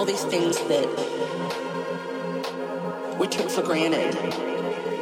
all these things that we took for granted